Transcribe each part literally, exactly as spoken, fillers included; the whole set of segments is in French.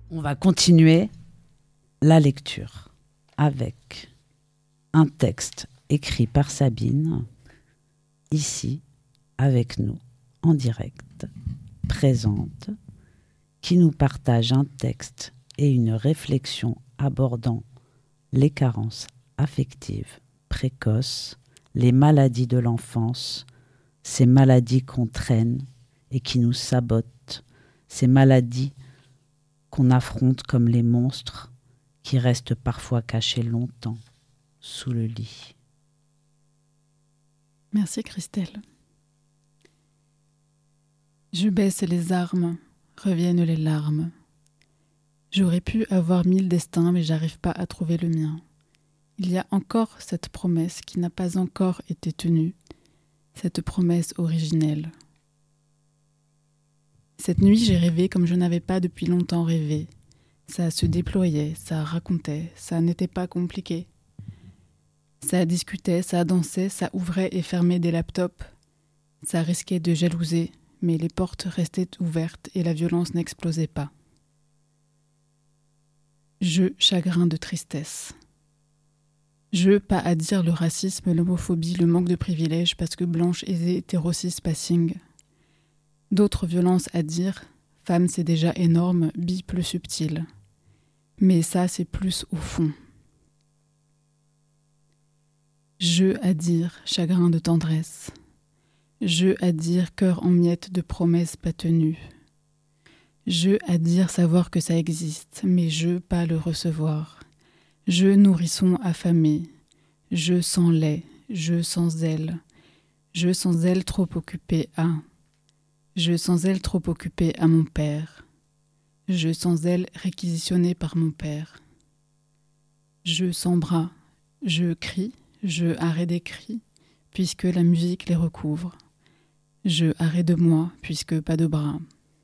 On va continuer la lecture avec un texte écrit par Sabine, ici, avec nous, en direct, présente, qui nous partage un texte et une réflexion abordant les carences affectives précoces, les maladies de l'enfance, ces maladies qu'on traîne et qui nous sabotent, ces maladies qu'on affronte comme les monstres qui restent parfois cachés longtemps sous le lit. Merci Christelle. Je baisse les armes, reviennent les larmes. J'aurais pu avoir mille destins, mais j'arrive pas à trouver le mien. Il y a encore cette promesse qui n'a pas encore été tenue, cette promesse originelle. Cette nuit, j'ai rêvé comme je n'avais pas depuis longtemps rêvé. Ça se déployait, ça racontait, ça n'était pas compliqué. Ça discutait, ça dansait, ça ouvrait et fermait des laptops. Ça risquait de jalouser, mais les portes restaient ouvertes et la violence n'explosait pas. Je, chagrin de tristesse. Je, pas à dire le racisme, l'homophobie, le manque de privilèges parce que blanche, aisée, hétérocis, passing. D'autres violences à dire, femme c'est déjà énorme, bi plus subtil. Mais ça c'est plus au fond. Je à dire, chagrin de tendresse. Je à dire, cœur en miettes de promesses pas tenues. Je à dire, savoir que ça existe, mais je pas le recevoir. Je nourrisson affamé. Je sans lait, je sans elle. Je sans elle trop occupé à... Je sans elle trop occupée à mon père. Je sans elle réquisitionnée par mon père. Je sans bras, je crie, je arrête des cris, puisque la musique les recouvre. Je arrête de moi, puisque pas de bras.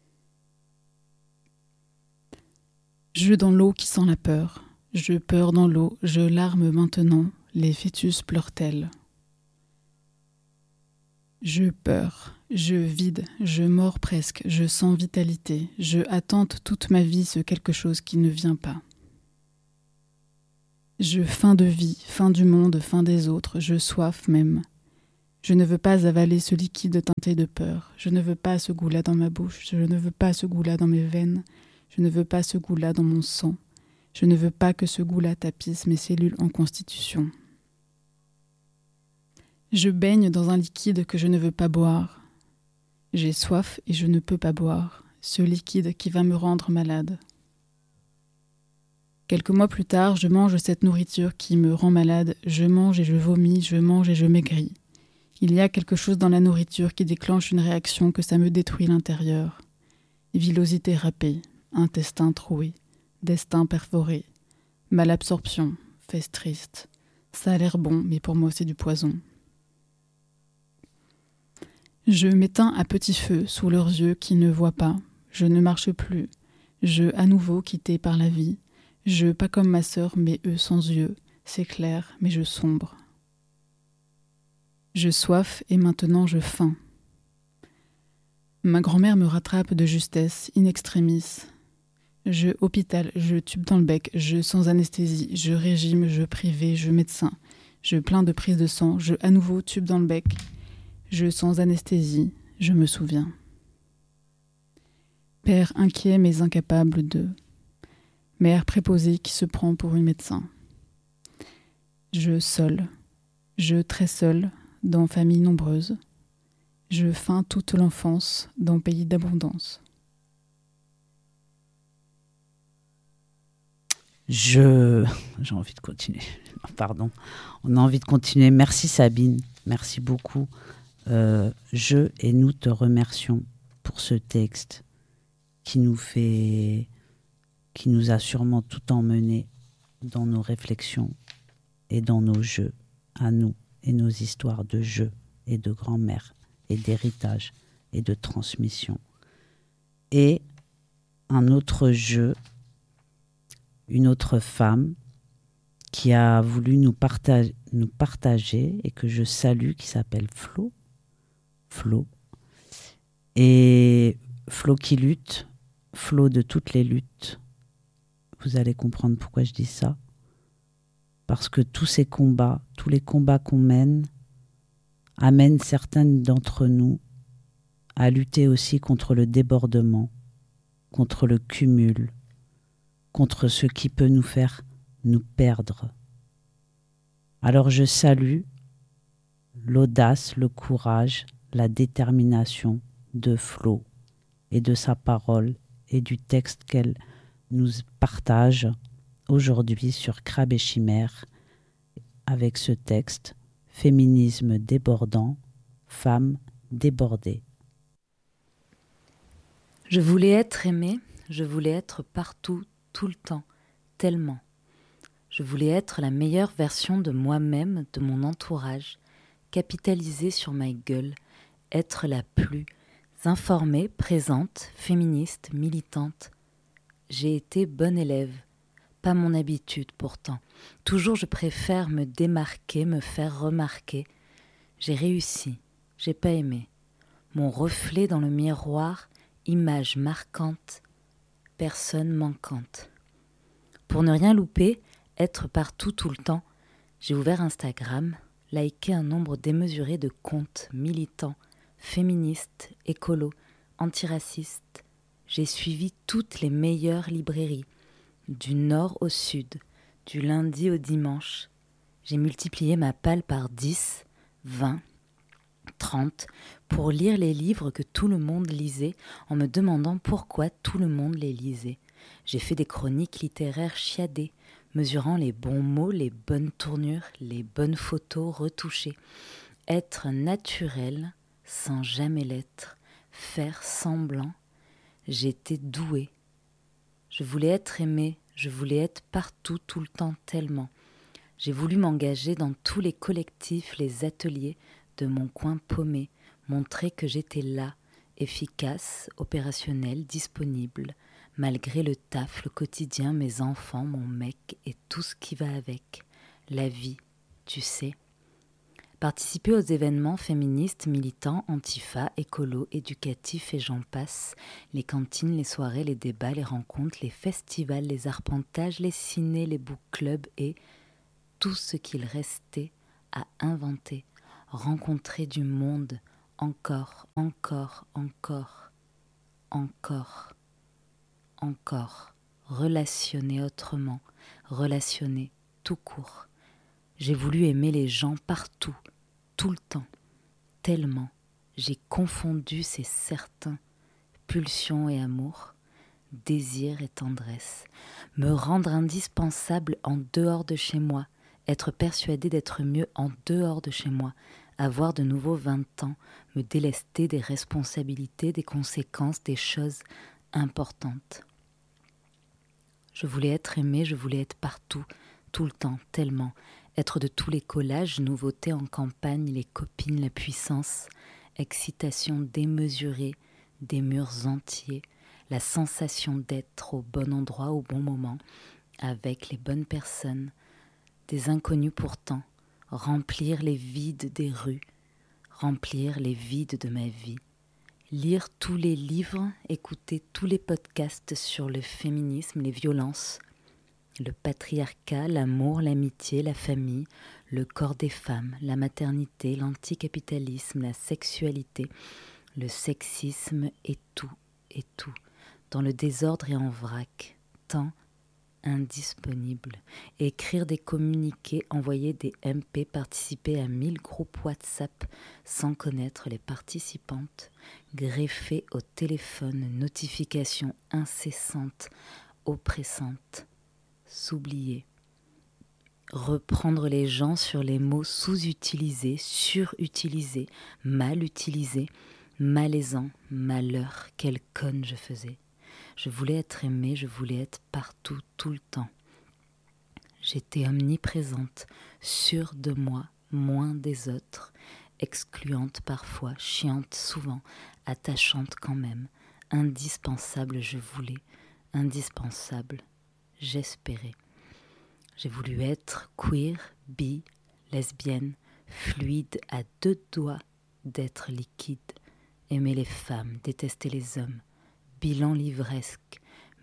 Je dans l'eau qui sent la peur. Je peur dans l'eau, je larme maintenant, les fœtus pleurent-elles. Je peur. Je vide, je mords presque, je sens vitalité, je attente toute ma vie ce quelque chose qui ne vient pas. Je fin de vie, fin du monde, fin des autres, je soif même. Je ne veux pas avaler ce liquide teinté de peur, je ne veux pas ce goût-là dans ma bouche, je ne veux pas ce goût-là dans mes veines, je ne veux pas ce goût-là dans mon sang, je ne veux pas que ce goût-là tapisse mes cellules en constitution. Je baigne dans un liquide que je ne veux pas boire. J'ai soif et je ne peux pas boire, ce liquide qui va me rendre malade. Quelques mois plus tard, je mange cette nourriture qui me rend malade, je mange et je vomis, je mange et je maigris. Il y a quelque chose dans la nourriture qui déclenche une réaction que ça me détruit l'intérieur. Villosité râpée, intestin troué, destin perforé, malabsorption, fesse triste. Ça a l'air bon, mais pour moi c'est du poison. Je m'éteins à petit feu sous leurs yeux qui ne voient pas. Je ne marche plus. Je, à nouveau, quitté par la vie. Je, pas comme ma sœur, mais eux sans yeux. C'est clair, mais je sombre. Je soif et maintenant je faim. Ma grand-mère me rattrape de justesse, in extremis. Je, hôpital, je tube dans le bec, je sans anesthésie, je régime, je privé, je médecin. Je plein de prise de sang, je à nouveau tube dans le bec. Je sans anesthésie, je me souviens. Père inquiet mais incapable de. Mère préposée qui se prend pour une médecin. Je seul, je très seul, dans famille nombreuse. Je faim toute l'enfance, dans pays d'abondance. Je... J'ai envie de continuer. Pardon. On a envie de continuer. Merci Sabine. Merci beaucoup. Euh, je et nous te remercions pour ce texte qui nous fait, qui nous a sûrement tout emmené dans nos réflexions et dans nos jeux à nous et nos histoires de jeux et de grand-mère et d'héritage et de transmission. Et un autre jeu, une autre femme qui a voulu nous partager, nous partager et que je salue, qui s'appelle Flo. Flo. Et Flo qui lutte, Flo de toutes les luttes, vous allez comprendre pourquoi je dis ça. Parce que tous ces combats, tous les combats qu'on mène, amènent certaines d'entre nous à lutter aussi contre le débordement, contre le cumul, contre ce qui peut nous faire nous perdre. Alors je salue l'audace, le courage, la détermination de Flo et de sa parole et du texte qu'elle nous partage aujourd'hui sur Crabe et Chimère avec ce texte « Féminisme débordant, femmes débordées ». Je voulais être aimée, je voulais être partout, tout le temps, tellement. Je voulais être la meilleure version de moi-même, de mon entourage, capitaliser sur ma gueule, être la plus informée, présente, féministe, militante. J'ai été bonne élève, pas mon habitude pourtant. Toujours je préfère me démarquer, me faire remarquer. J'ai réussi, j'ai pas aimé. Mon reflet dans le miroir, image marquante, personne manquante. Pour ne rien louper, être partout tout le temps, j'ai ouvert Instagram, liké un nombre démesuré de comptes militants, féministes, écolos, antiracistes. J'ai suivi toutes les meilleures librairies, du nord au sud, du lundi au dimanche. J'ai multiplié ma palle par dix, vingt, trente pour lire les livres que tout le monde lisait en me demandant pourquoi tout le monde les lisait. J'ai fait des chroniques littéraires chiadées, mesurant les bons mots, les bonnes tournures, les bonnes photos retouchées. Être naturel sans jamais l'être, faire semblant. J'étais douée. Je voulais être aimée, je voulais être partout, tout le temps, tellement. J'ai voulu m'engager dans tous les collectifs, les ateliers de mon coin paumé, montrer que j'étais là, efficace, opérationnelle, disponible, malgré le taf, le quotidien, mes enfants, mon mec et tout ce qui va avec. La vie, tu sais. Participer aux événements féministes, militants, antifa, écolos, éducatifs et j'en passe. Les cantines, les soirées, les débats, les rencontres, les festivals, les arpentages, les cinés, les book clubs et tout ce qu'il restait à inventer. Rencontrer du monde, encore, encore, encore, encore, encore. Relationner autrement, relationner tout court. J'ai voulu aimer les gens partout, tout le temps, tellement. J'ai confondu, c'est certain, pulsion et amour, désir et tendresse. Me rendre indispensable en dehors de chez moi, être persuadé d'être mieux en dehors de chez moi, avoir de nouveau vingt ans, me délester des responsabilités, des conséquences, des choses importantes. Je voulais être aimée, je voulais être partout, tout le temps, tellement. Être de tous les collages, nouveautés en campagne, les copines, la puissance, excitation démesurée, des murs entiers, la sensation d'être au bon endroit, au bon moment, avec les bonnes personnes, des inconnus pourtant, remplir les vides des rues, remplir les vides de ma vie, lire tous les livres, écouter tous les podcasts sur le féminisme, les violences, le patriarcat, l'amour, l'amitié, la famille, le corps des femmes, la maternité, l'anticapitalisme, la sexualité, le sexisme et tout, et tout, dans le désordre et en vrac, tant indisponible. Écrire des communiqués, envoyer des M P, participer à mille groupes WhatsApp sans connaître les participantes, greffer au téléphone notifications incessantes, oppressantes, s'oublier. Reprendre les gens sur les mots sous-utilisés, surutilisés, mal utilisés, malaisants, malheur, quelle conne je faisais. Je voulais être aimée, je voulais être partout, tout le temps. J'étais omniprésente, sûre de moi, moins des autres, excluante parfois, chiante souvent, attachante quand même, indispensable je voulais, indispensable, j'espérais. J'ai voulu être queer, bi, lesbienne, fluide à deux doigts d'être liquide, aimer les femmes, détester les hommes, bilan livresque,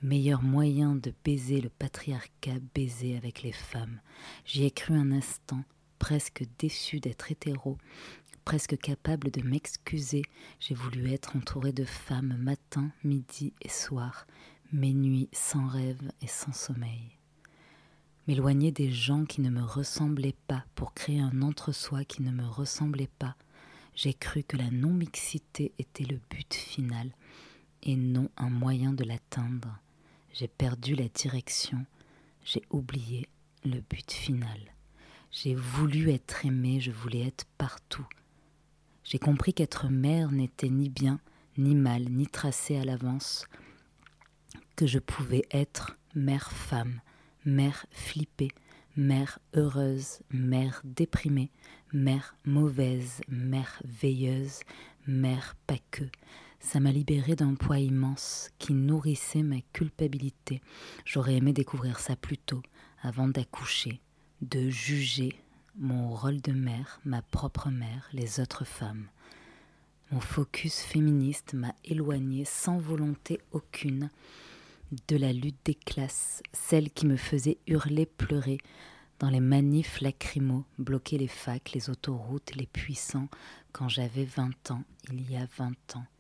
Meilleur moyen de baiser le patriarcat, baiser avec les femmes. J'y ai cru un instant, presque déçu d'être hétéro, presque capable de m'excuser. J'ai voulu être entourée de femmes matin, midi et soir, mes nuits sans rêve et sans sommeil. M'éloigner des gens qui ne me ressemblaient pas pour créer un entre-soi qui ne me ressemblait pas. J'ai cru que la non-mixité était le but final et non un moyen de l'atteindre. J'ai perdu la direction, j'ai oublié le but final. J'ai voulu être aimée, je voulais être partout. J'ai compris qu'être mère n'était ni bien, ni mal, ni tracé à l'avance, que je pouvais être mère-femme, mère flippée, mère heureuse, mère déprimée, mère mauvaise, mère veilleuse, mère pas que. Ça m'a libérée d'un poids immense qui nourrissait ma culpabilité. J'aurais aimé découvrir ça plus tôt, avant d'accoucher, de juger mon rôle de mère, ma propre mère, les autres femmes. Mon focus féministe m'a éloignée sans volonté aucune de la lutte des classes, celle qui me faisait hurler, pleurer dans les manifs lacrymaux, bloquer les facs, les autoroutes, les puissants, quand j'avais vingt ans, il y a vingt ans.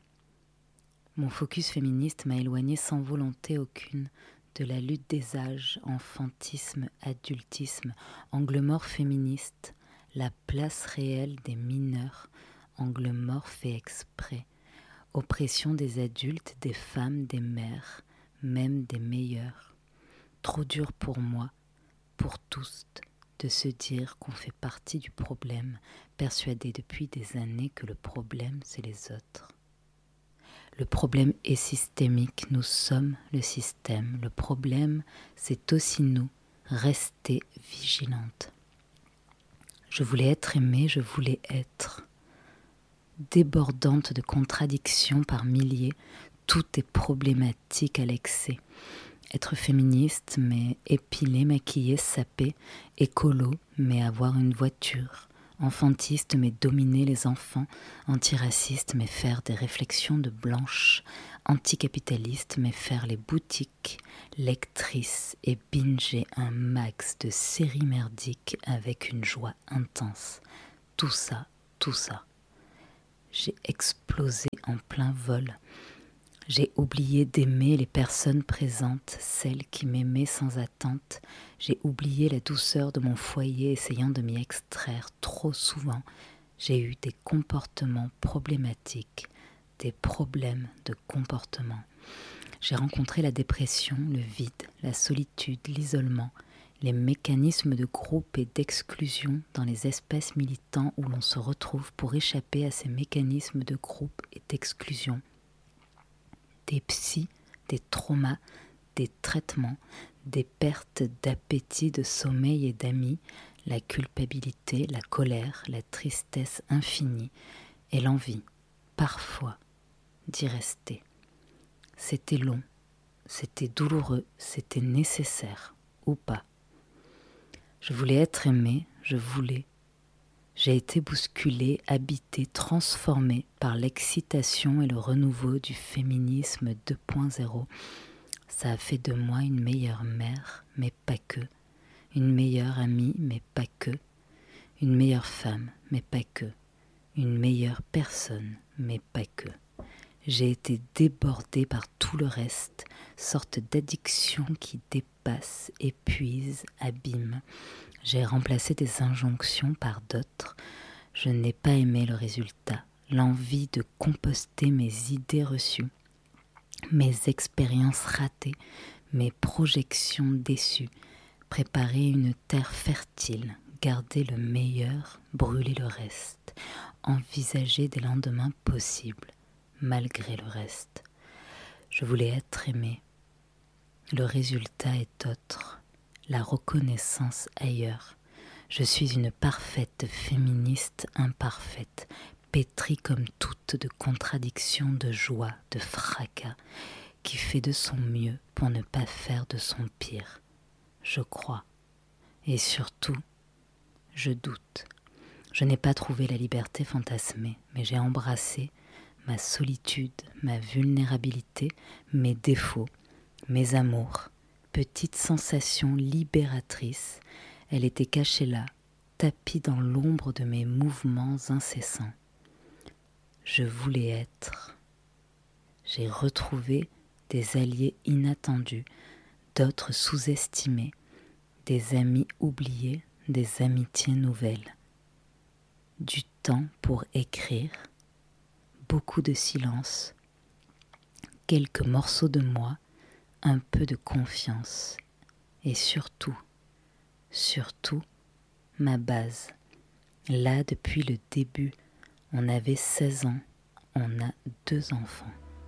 Mon focus féministe m'a éloignée sans volonté aucune de la lutte des âges, enfantisme, adultisme, angle mort féministe, la place réelle des mineurs, angle mort fait exprès, oppression des adultes, des femmes, des mères, même des meilleurs. Trop dur pour moi, pour tous, de se dire qu'on fait partie du problème, persuadé depuis des années que le problème, c'est les autres. Le problème est systémique, nous sommes le système. Le problème, c'est aussi nous. Restez vigilantes. Je voulais être aimée, je voulais être débordante de contradictions par milliers. Tout est problématique à l'excès. Être féministe, mais épilée, maquillée, sapée. Écolo, mais avoir une voiture. Enfantiste, mais dominer les enfants. Antiraciste, mais faire des réflexions de blanche. Anticapitaliste, mais faire les boutiques. Lectrice et binger un max de séries merdiques avec une joie intense. Tout ça, tout ça. J'ai explosé en plein vol. J'ai oublié d'aimer les personnes présentes, celles qui m'aimaient sans attente. J'ai oublié la douceur de mon foyer, essayant de m'y extraire. Trop souvent, j'ai eu des comportements problématiques, des problèmes de comportement. J'ai rencontré la dépression, le vide, la solitude, l'isolement, les mécanismes de groupe et d'exclusion dans les espaces militants où l'on se retrouve pour échapper à ces mécanismes de groupe et d'exclusion. Des psys, des traumas, des traitements, des pertes d'appétit, de sommeil et d'amis, la culpabilité, la colère, la tristesse infinie et l'envie, parfois, d'y rester. C'était long, c'était douloureux, c'était nécessaire, ou pas. Je voulais être aimée, je voulais. J'ai été bousculée, habitée, transformée par l'excitation et le renouveau du féminisme deux point zéro. Ça a fait de moi une meilleure mère, mais pas que. Une meilleure amie, mais pas que. Une meilleure femme, mais pas que. Une meilleure personne, mais pas que. J'ai été débordée par tout le reste, sorte d'addiction qui dépasse, épuise, abîme. J'ai remplacé des injonctions par d'autres. Je n'ai pas aimé le résultat, l'envie de composter mes idées reçues, mes expériences ratées, mes projections déçues, préparer une terre fertile, garder le meilleur, brûler le reste, envisager des lendemains possibles, malgré le reste. Je voulais être aimée. Le résultat est autre. La reconnaissance ailleurs. Je suis une parfaite féministe imparfaite, pétrie comme toute de contradictions, de joie, de fracas, qui fait de son mieux pour ne pas faire de son pire. Je crois. Et surtout, je doute. Je n'ai pas trouvé la liberté fantasmée, mais j'ai embrassé ma solitude, ma vulnérabilité, mes défauts, mes amours, petite sensation libératrice, elle était cachée là, tapie dans l'ombre de mes mouvements incessants. Je voulais être. J'ai retrouvé des alliés inattendus, d'autres sous-estimés, des amis oubliés, des amitiés nouvelles. Du temps pour écrire, beaucoup de silence, quelques morceaux de moi, un peu de confiance et surtout, surtout, ma base. Là, depuis le début, on avait seize ans, on a deux enfants.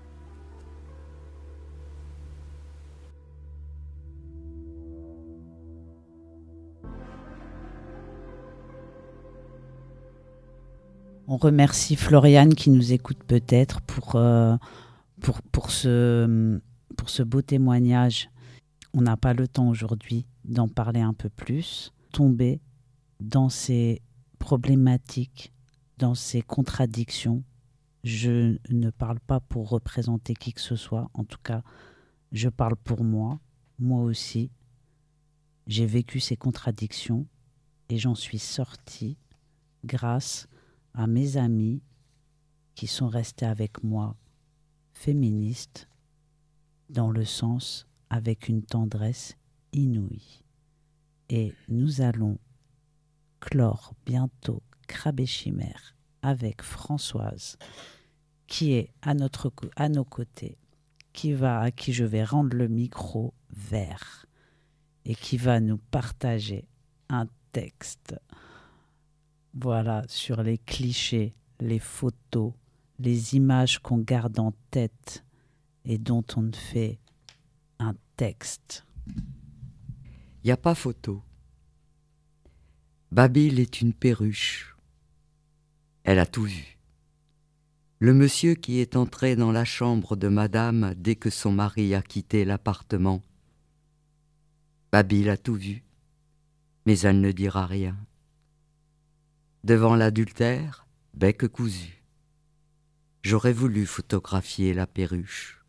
On remercie Floriane qui nous écoute peut-être pour, euh, pour, pour, ce, pour ce beau témoignage. On n'a pas le temps aujourd'hui d'en parler un peu plus. Tomber dans ces problématiques, dans ces contradictions. Je ne parle pas pour représenter qui que ce soit. En tout cas, je parle pour moi. Moi aussi, j'ai vécu ces contradictions et j'en suis sortie grâce à mes amis qui sont restés avec moi, féministes, dans le sens avec une tendresse inouïe. Et nous allons clore bientôt Crabe et Chimère avec Françoise, qui est à, notre, à nos côtés, qui va, à qui je vais rendre le micro vert et qui va nous partager un texte. Voilà, sur les clichés, les photos, les images qu'on garde en tête et dont on fait un texte. Y a pas photo. Babil est une perruche. Elle a tout vu. Le monsieur qui est entré dans la chambre de madame dès que son mari a quitté l'appartement. Babil a tout vu, mais elle ne dira rien. Devant l'adultère, bec cousu. J'aurais voulu photographier la perruche.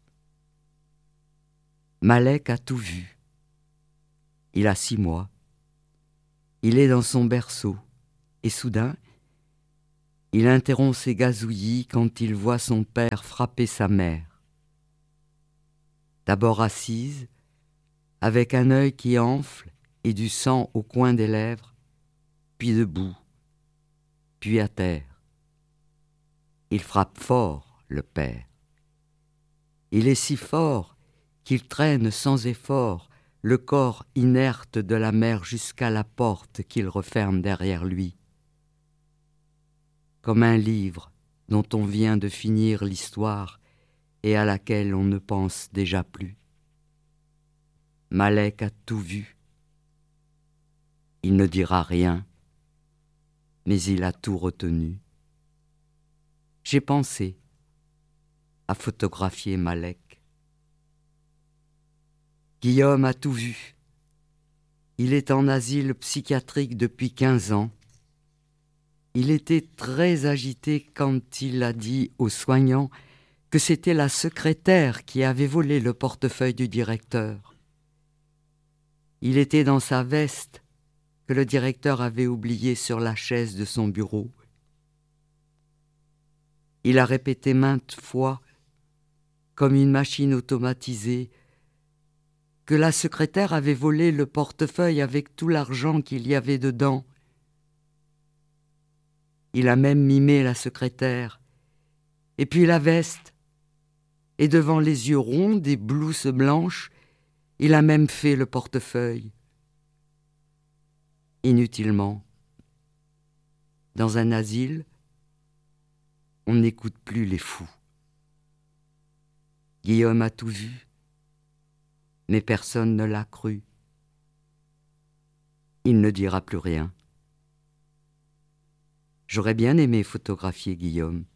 Malek a tout vu. Il a six mois. Il est dans son berceau, et soudain, il interrompt ses gazouillis quand il voit son père frapper sa mère. D'abord assise, avec un œil qui enfle et du sang au coin des lèvres, puis debout, puis à terre. Il frappe fort, le père. Il est si fort qu'il traîne sans effort le corps inerte de la mère jusqu'à la porte qu'il referme derrière lui. Comme un livre dont on vient de finir l'histoire et à laquelle on ne pense déjà plus. Malek a tout vu. Il ne dira rien, mais il a tout retenu. J'ai pensé à photographier Malek. Guillaume a tout vu. Il est en asile psychiatrique depuis quinze ans. Il était très agité quand il a dit aux soignants que c'était la secrétaire qui avait volé le portefeuille du directeur. Il était dans sa veste que le directeur avait oubliée sur la chaise de son bureau. Il a répété maintes fois, comme une machine automatisée, que la secrétaire avait volé le portefeuille avec tout l'argent qu'il y avait dedans. Il a même mimé la secrétaire, et puis la veste, et devant les yeux ronds des blouses blanches, il a même fait le portefeuille. Inutilement. Dans un asile, on n'écoute plus les fous. Guillaume a tout vu, mais personne ne l'a cru. Il ne dira plus rien. J'aurais bien aimé photographier Guillaume.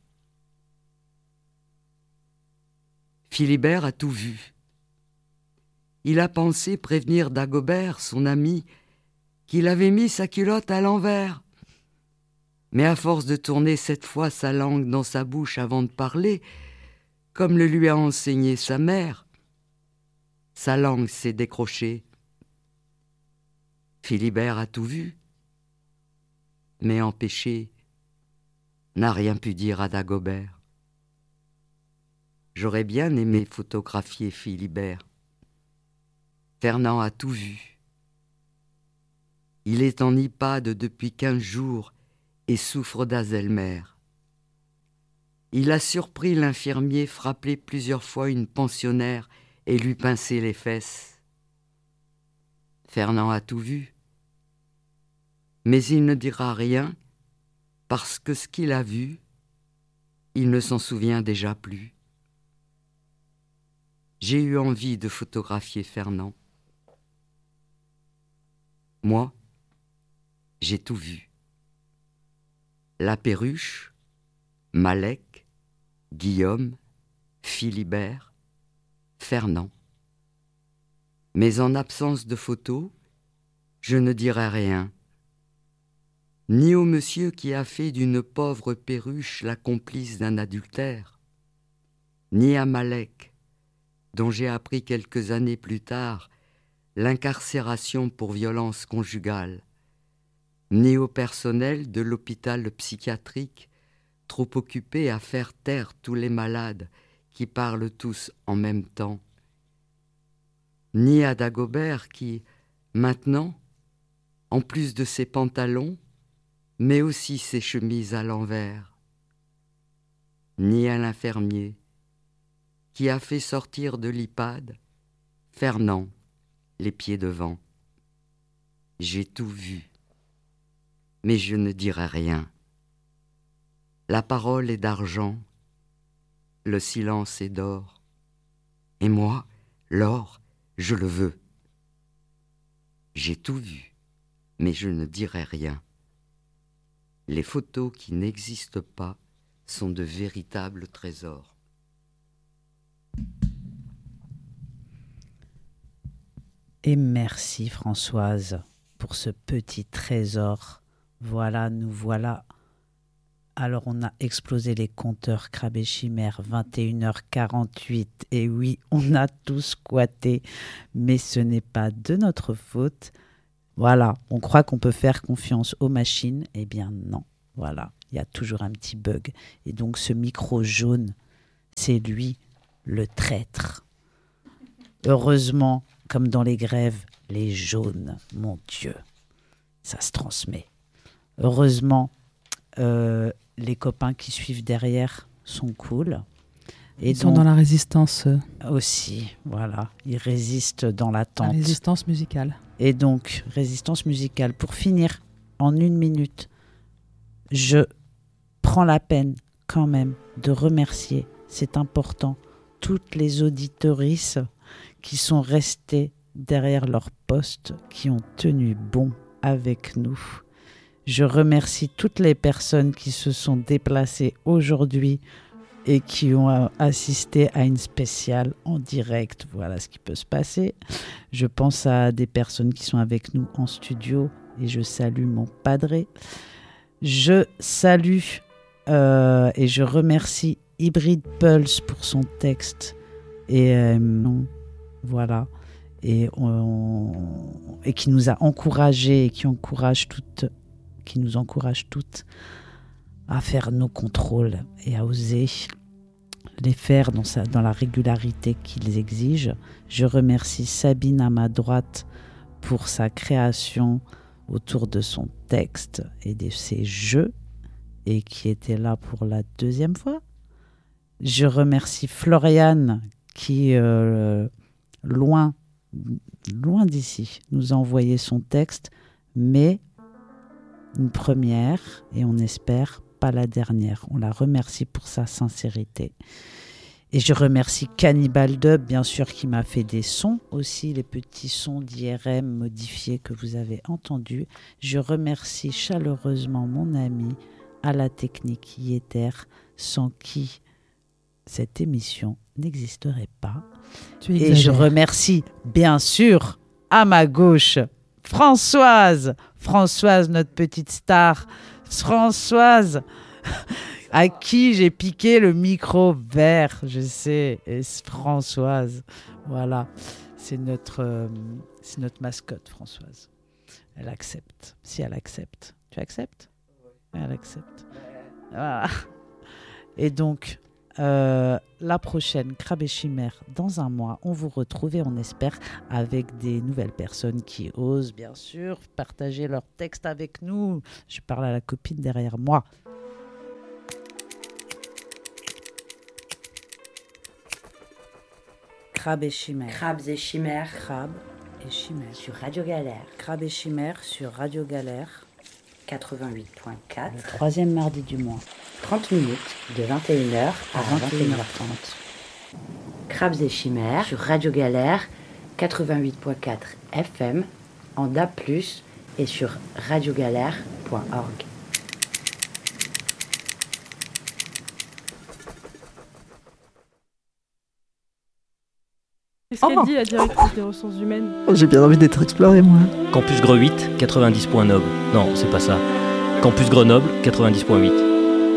Philibert a tout vu. Il a pensé prévenir Dagobert, son ami, qu'il avait mis sa culotte à l'envers. Mais à force de tourner cette fois sa langue dans sa bouche avant de parler, comme le lui a enseigné sa mère, sa langue s'est décrochée. Philibert a tout vu, mais empêché, n'a rien pu dire à Dagobert. J'aurais bien aimé photographier Philibert. Fernand a tout vu. Il est en EHPAD depuis quinze jours et souffre d'Alzheimer. Il a surpris l'infirmier frapper plusieurs fois une pensionnaire et lui pincer les fesses. Fernand a tout vu. Mais il ne dira rien parce que ce qu'il a vu, il ne s'en souvient déjà plus. J'ai eu envie de photographier Fernand. Moi, j'ai tout vu. La Perruche, Malek, Guillaume, Philibert, Fernand. Mais en absence de photos, je ne dirai rien. Ni au monsieur qui a fait d'une pauvre Perruche la complice d'un adultère, ni à Malek, dont j'ai appris quelques années plus tard l'incarcération pour violence conjugale, ni au personnel de l'hôpital psychiatrique, trop occupé à faire taire tous les malades qui parlent tous en même temps, ni à Dagobert qui, maintenant, en plus de ses pantalons, met aussi ses chemises à l'envers, ni à l'infirmier qui a fait sortir de l'EHPAD Fernand, les pieds devant. J'ai tout vu, mais je ne dirai rien. La parole est d'argent, le silence est d'or, et moi, l'or, je le veux. J'ai tout vu, mais je ne dirai rien. Les photos qui n'existent pas sont de véritables trésors. Et merci Françoise pour ce petit trésor. Voilà, nous voilà. Alors on a explosé les compteurs Crabe et Chimère, vingt et une heures quarante-huit. Et oui, on a tout squatté, mais ce n'est pas de notre faute. Voilà, on croit qu'on peut faire confiance aux machines. Eh bien non, voilà, il y a toujours un petit bug. Et donc ce micro jaune, c'est lui, le traître. Heureusement, comme dans les grèves, les jaunes, mon Dieu, ça se transmet. Heureusement, euh, les copains qui suivent derrière sont cool. Et ils donc, sont dans la résistance. Aussi, voilà, ils résistent dans l'attente. La résistance musicale. Et donc, résistance musicale. Pour finir, en une minute, je prends la peine quand même de remercier, c'est important, toutes les auditorices qui sont restées derrière leur poste, qui ont tenu bon avec nous. Je remercie toutes les personnes qui se sont déplacées aujourd'hui et qui ont assisté à une spéciale en direct. Voilà ce qui peut se passer. Je pense à des personnes qui sont avec nous en studio et je salue mon padré. Je salue euh, et je remercie Hybrid Pulse pour son texte. Et euh, voilà. Et, on, et qui nous a encouragés et qui, encourage toutes, qui nous encourage toutes à faire nos contrôles et à oser les faire dans, sa, dans la régularité qu'ils exigent. Je remercie Sabine à ma droite pour sa création autour de son texte et de ses jeux et qui était là pour la deuxième fois. Je remercie Floriane qui, euh, loin, loin d'ici, nous a envoyé son texte, mais une première et on espère pas la dernière. On la remercie pour sa sincérité. Et je remercie Cannibal Dub, bien sûr, qui m'a fait des sons aussi, les petits sons d'I R M modifiés que vous avez entendus. Je remercie chaleureusement mon ami à la technique Yéter, sans qui cette émission n'existerait pas. Tu exagères. Et je remercie, bien sûr, à ma gauche, Françoise, Françoise, notre petite star, Françoise, à qui j'ai piqué le micro vert, je sais, et Françoise, voilà. C'est notre, euh, c'est notre mascotte, Françoise. Elle accepte. Si elle accepte. Tu acceptes ? Oui. Elle accepte. Voilà. Et donc, euh, la prochaine Crabe et Chimère, dans un mois, on vous retrouve et on espère avec des nouvelles personnes qui osent, bien sûr, partager leur texte avec nous. Je parle à la copine derrière moi. Crabe et Chimère. Crabes et chimères. Crabe et Chimère. Sur Radio Galère. Crabe et Chimère sur Radio Galère. quatre-vingt-huit virgule quatre. Le troisième mardi du mois. trente minutes de vingt et une heures à, À vingt et une heures trente. Crabes et chimères sur Radio Galère quatre-vingt-huit virgule quatre F M en D A B plus, et sur radiogalère point org. Qu'est-ce qu'elle dit, la directrice des ressources humaines ? J'ai bien envie d'être exploré, moi. Campus Greux huit, quatre-vingt-dix point neuf. Non, c'est pas ça. Campus Grenoble, quatre-vingt-dix point huit.